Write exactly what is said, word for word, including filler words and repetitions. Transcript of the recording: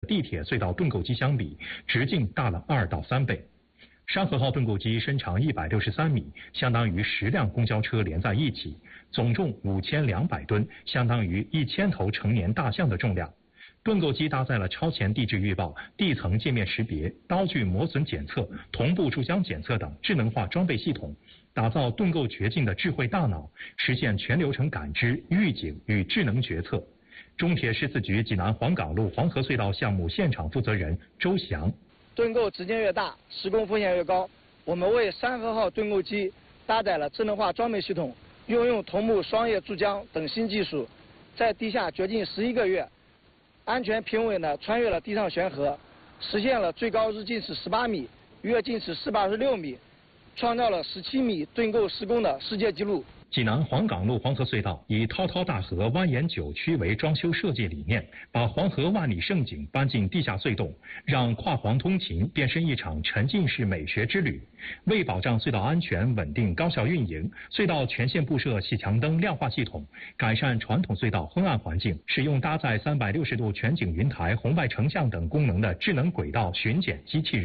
地铁隧道盾构机相比，直径大了二到三倍。山河号盾构机身长一百六十三米，相当于十辆公交车连在一起，总重五千两百吨，相当于一千头成年大象的重量。盾构机搭载了超前地质预报、地层界面识别、刀具磨损检测、同步注浆检测等智能化装备系统，打造盾构掘进的智慧大脑，实现全流程感知、预警与智能决策。中铁十四局济南黄岗路黄河隧道项目现场负责人周翔。 盾构直径越大，施工风险越高。我们为山河号盾构机搭载了智能化装备系统，运用同步双叶注浆等新技术，在地下掘进十一个月，安全平稳地穿越了地上悬河，实现了最高日进尺十八米、月进尺四百二十六米，创造了十七米盾构施工的世界纪录。 济南黄岗路黄河隧道以滔滔大河蜿蜒九曲为装修设计理念，把黄河万里盛景搬进地下隧洞，让跨黄通勤变身一场沉浸式美学之旅。为保障隧道安全稳定高效运营，隧道全线布设细墙灯亮化系统，改善传统隧道昏暗环境，使用搭载三百六十度全景云台、红外成像等功能的智能轨道巡检机器人。